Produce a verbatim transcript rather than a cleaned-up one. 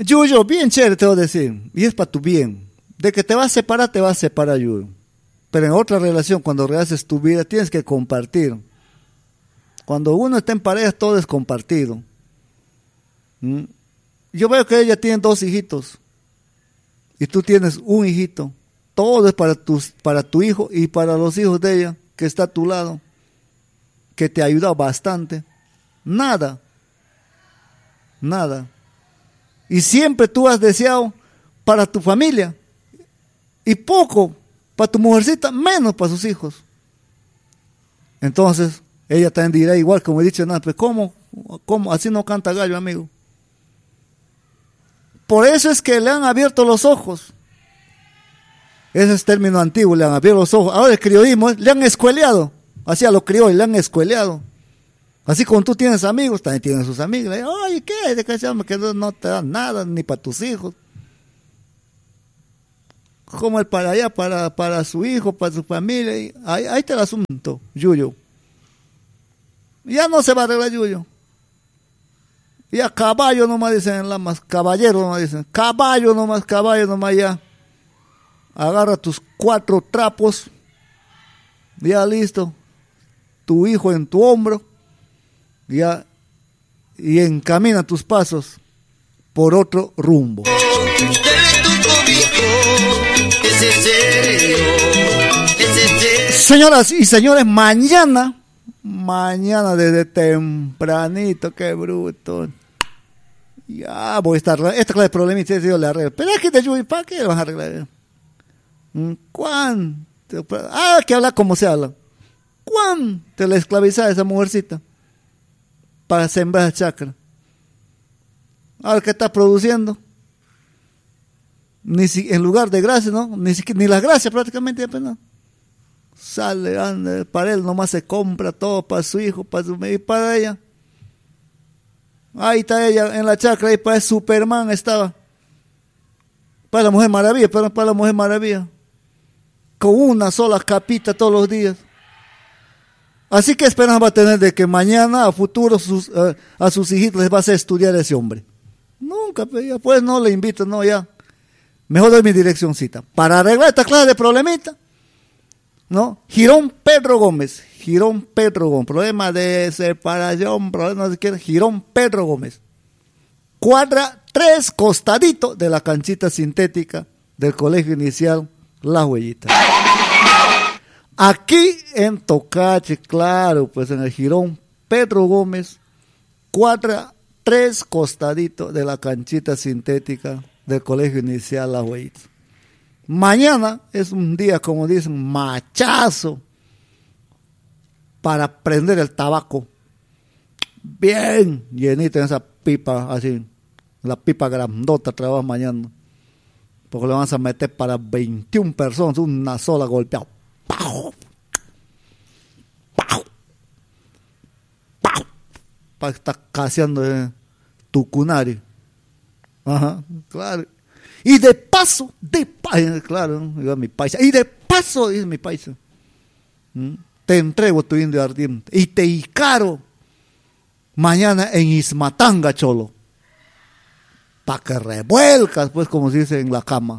Yuyo, bien chévere te voy a decir, y es para tu bien. De que te vas a separar, te vas a separar, Yuyo. Pero en otra relación, cuando rehaces tu vida, tienes que compartir. Cuando uno está en pareja, todo es compartido. ¿Mm? Yo veo que ella tiene dos hijitos y tú tienes un hijito. Todo es para, tus, para tu hijo y para los hijos de ella, que está a tu lado, que te ha ayudado bastante. Nada, nada. Y siempre tú has deseado para tu familia y poco para tu mujercita, menos para sus hijos. Entonces, ella también dirá igual, como he dicho antes, ¿cómo? ¿Cómo? Así no canta gallo, amigo. Por eso es que le han abierto los ojos. Ese es término antiguo, le han abierto los ojos. Ahora el criollismo, le han escueleado. Así a los criollos, le han escueleado. Así como tú tienes amigos, también tienes sus amigos. Oye, ¿qué? De que no, no te dan nada, ni para tus hijos. Como el para allá, para, para su hijo, para su familia. Ahí, ahí está el asunto, Yuyo. Ya no se va a arreglar, Yuyo. Ya caballo nomás dicen en Lamas, caballero nomás dicen, caballo nomás, caballo nomás ya. Agarra tus cuatro trapos, ya listo, tu hijo en tu hombro, ya, y encamina tus pasos por otro rumbo. Señoras y señores, mañana, mañana desde tempranito, qué bruto. Ya voy a estar, esta clase de problemitas yo le arreglo. Pero es que te ayude, ¿para qué le vas a arreglar? ¿Cuánto? Ah, que habla como se habla. ¿Cuánto le esclaviza a esa mujercita para sembrar chacra? Ahora que está produciendo, ni si, en lugar de gracias, ¿no? Ni, ni las gracias prácticamente, pues, ¿no? Sale, anda, para él nomás se compra todo para su hijo, para su y para ella. Ahí está ella en la chacra, ahí para Superman estaba. Para la Mujer Maravilla, pero para la Mujer Maravilla. Con una sola capita todos los días. Así que esperanza va a tener de que mañana, a futuro, sus, uh, a sus hijitos les va a hacer estudiar ese hombre. Nunca, pues, pues no le invito, no, ya. Mejor doy mi direccióncita. Para arreglar esta clase de problemita, ¿no? Girón Pedro Gómez. Girón Pedro Gómez. Problema de separación, problema de qué. Girón Pedro Gómez. Cuadra tres costadito de la canchita sintética del Colegio Inicial Las Huellitas. Aquí en Tocache, claro, pues en el Girón Pedro Gómez, cuadra tres costaditos de la canchita sintética del Colegio Inicial Las Huellitas. Mañana es un día, como dicen, machazo para prender el tabaco. Bien llenita en esa pipa, así, la pipa grandota trabaja mañana. Porque le vamos a meter para veintiuna personas, una sola golpeada. ¡Pau! ¡Pau! ¡Pau! Para estar caseando eh, tucunari. Ajá, claro. Y de paso, de paso, claro, mi paisa. Y de paso, dice mi paisa, ¿Mm? te entrego tu indio ardiente y te icaro mañana en Ismatanga, cholo. Pa' que revuelcas, pues, como se dice en la cama.